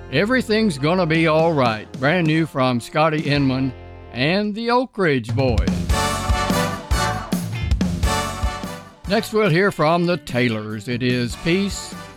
Everything's Gonna Be All Right, brand new from Scotty Inman and the Oak Ridge Boys. Next we'll hear from the Taylors. It is Peace